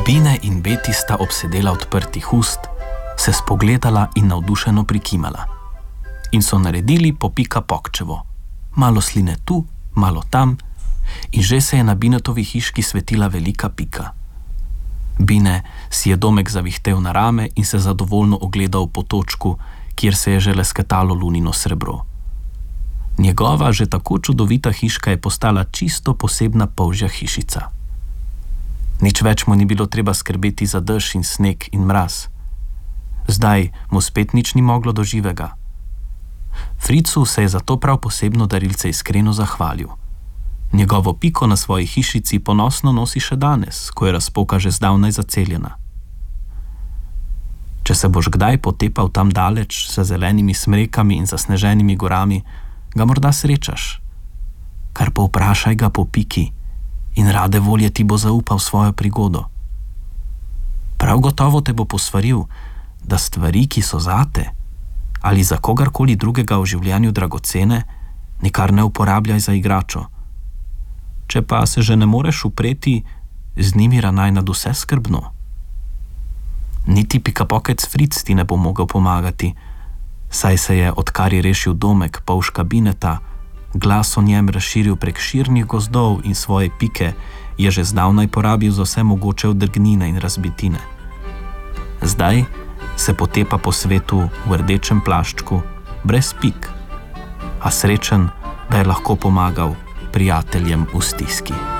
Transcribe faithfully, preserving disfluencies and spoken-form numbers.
Bine in Beti sta obsedela odprtih ust, se spogledala in navdušeno prikimala. In so naredili po pika pokčevo. Malo sline tu, malo tam, in že se je na Binetovi hiški svetila velika pika. Bine si je domek zavihtel na rame in se zadovoljno ogledal po točku, kjer se je že lesketalo lunino srebro. Njegova že tako čudovita hiška je postala čisto posebna polžja hišica. Nič več mu ni bilo treba skrbeti za dež in sneg in mraz. Zdaj mu spet nič ni moglo do živega. Fricu se je zato prav posebno darilce iskreno zahvalil. Njegovo piko na svoji hišici ponosno nosi še danes, ko je razpoka že zdavnaj zaceljena. Če se boš kdaj potepal tam daleč, s zelenimi smrekami in zasneženimi gorami, ga morda srečaš. Kar povprašaj ga po piki in rade volje ti bo zaupal svojo prigodo. Prav gotovo te bo posvaril, da stvari, ki so zate ali za kogarkoli drugega v življenju dragocene, nikar ne uporabljaj za igračo. Če pa se že ne moreš upreti, z njimi ravnaj nadvse skrbno. Niti pikapokec Fric ti ne bo mogel pomagati, saj se je, odkar je rešil domek polžka Bineta, glas o njem razširil prek širnih gozdov in svoje pike je že zdavnaj porabil za vse mogoče odrgnine in razbitine. Zdaj se potepa po svetu v rdečem plaščku, brez pik, a srečen, da je lahko pomagal prijateljem v stiski.